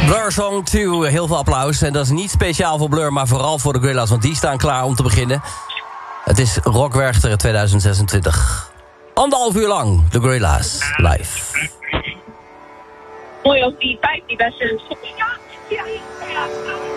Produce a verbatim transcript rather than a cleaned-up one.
Blur Song twee, heel veel applaus. En dat is niet speciaal voor Blur, maar vooral voor de Gorillaz, want die staan klaar om te beginnen. Het is Rock Werchter tweeduizend zesentwintig. Anderhalf uur lang, de Gorillaz, live. Mooi ook die pijp die best een... Ja, ja, ja.